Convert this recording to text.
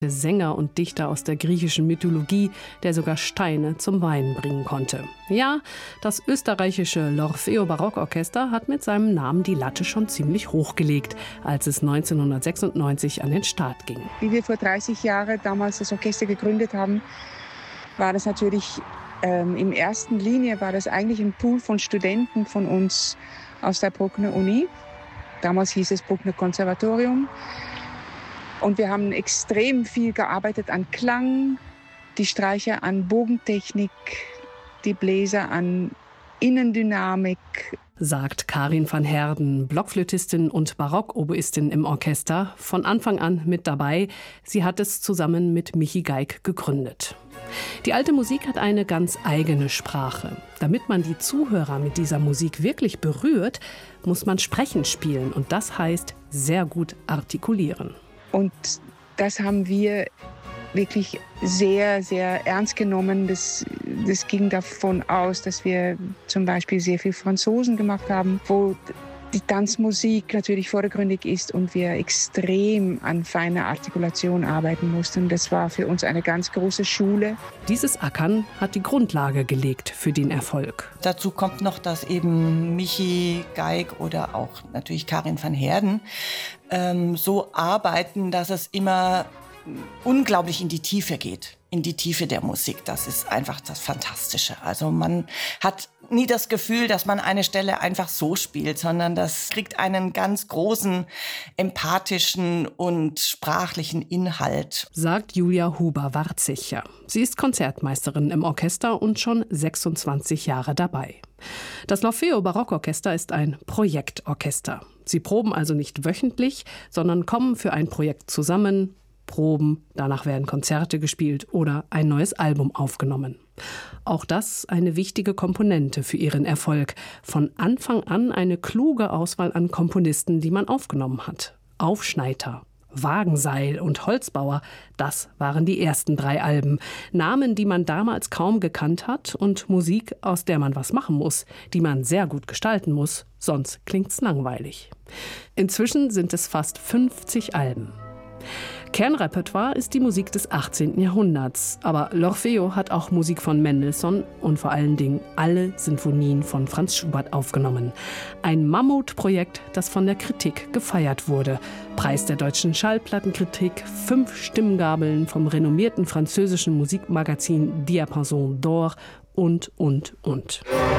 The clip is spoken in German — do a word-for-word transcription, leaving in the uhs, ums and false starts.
Der Sänger und Dichter aus der griechischen Mythologie, der sogar Steine zum Weinen bringen konnte. Ja, das österreichische L'Orfeo Barockorchester hat mit seinem Namen die Latte schon ziemlich hochgelegt, als es neunzehnhundertsechsundneunzig an den Start ging. Wie wir vor dreißig Jahren damals das Orchester gegründet haben, war das natürlich ähm, in erster Linie war das eigentlich ein Pool von Studenten von uns aus der Bruckner Uni. Damals hieß es Bruckner Konservatorium. Und wir haben extrem viel gearbeitet an Klang, die Streicher an Bogentechnik, die Bläser an Innendynamik. Sagt Karin van Heerden, Blockflötistin und Barockoboistin im Orchester, von Anfang an mit dabei. Sie hat es zusammen mit Michi Geig gegründet. Die alte Musik hat eine ganz eigene Sprache. Damit man die Zuhörer mit dieser Musik wirklich berührt, muss man sprechend spielen und das heißt sehr gut artikulieren. Und das haben wir wirklich sehr, sehr ernst genommen. Das, das ging davon aus, dass wir zum Beispiel sehr viel Franzosen gemacht haben, wo die Tanzmusik natürlich vordergründig ist und wir extrem an feiner Artikulation arbeiten mussten. Das war für uns eine ganz große Schule. Dieses Ackern hat die Grundlage gelegt für den Erfolg. Dazu kommt noch, dass eben Michi Geig oder auch natürlich Karin van Heerden ähm, so arbeiten, dass es immer unglaublich in die Tiefe geht, in die Tiefe der Musik. Das ist einfach das Fantastische. Also man hat nie das Gefühl, dass man eine Stelle einfach so spielt, sondern das kriegt einen ganz großen, empathischen und sprachlichen Inhalt. Sagt Julia Huber-Warzicher. Sie ist Konzertmeisterin im Orchester und schon sechsundzwanzig Jahre dabei. Das L'Orfeo Barockorchester ist ein Projektorchester. Sie proben also nicht wöchentlich, sondern kommen für ein Projekt zusammen, proben, danach werden Konzerte gespielt oder ein neues Album aufgenommen. Auch das eine wichtige Komponente für ihren Erfolg. Von Anfang an eine kluge Auswahl an Komponisten, die man aufgenommen hat. Aufschneider, Wagenseil und Holzbauer, das waren die ersten drei Alben. Namen, die man damals kaum gekannt hat und Musik, aus der man was machen muss, die man sehr gut gestalten muss, sonst klingt's langweilig. Inzwischen sind es fast fünfzig Alben. Kernrepertoire ist die Musik des achtzehnten Jahrhunderts. Aber L'Orfeo hat auch Musik von Mendelssohn und vor allen Dingen alle Sinfonien von Franz Schubert aufgenommen. Ein Mammutprojekt, das von der Kritik gefeiert wurde. Preis der deutschen Schallplattenkritik, fünf Stimmgabeln vom renommierten französischen Musikmagazin Diapason d'Or und, und, und.